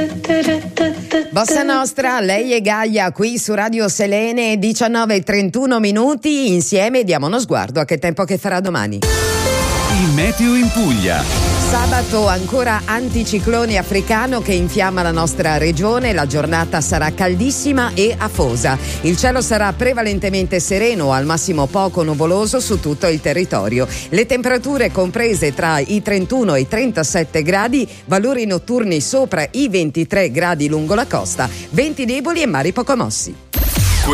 Bossa Nostra, lei e Gaia qui su Radio Selene, 19:31 insieme diamo uno sguardo a che tempo che farà domani. Il meteo in Puglia. Sabato ancora anticiclone africano che infiamma la nostra regione, la giornata sarà caldissima e afosa. Il cielo sarà prevalentemente sereno, al massimo poco nuvoloso su tutto il territorio. Le temperature comprese tra i 31 e i 37 gradi, valori notturni sopra i 23 gradi lungo la costa, venti deboli e mari poco mossi.